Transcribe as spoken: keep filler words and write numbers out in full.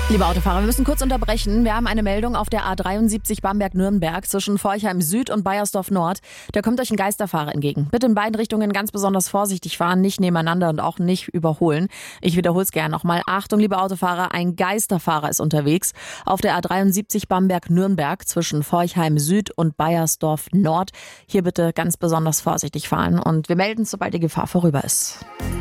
Liebe Autofahrer, wir müssen kurz unterbrechen. Wir haben eine Meldung auf der A dreiundsiebzig Bamberg-Nürnberg zwischen Forchheim Süd und Baiersdorf Nord. Da kommt euch ein Geisterfahrer entgegen. Bitte in beiden Richtungen ganz besonders vorsichtig fahren, nicht nebeneinander und auch nicht überholen. Ich wiederhole es gerne nochmal. Achtung, liebe Autofahrer, ein Geisterfahrer ist unterwegs auf der A dreiundsiebzig Bamberg-Nürnberg zwischen Forchheim Süd und Baiersdorf Nord. Hier bitte ganz besonders vorsichtig fahren und wir melden es, sobald die Gefahr vorüber ist.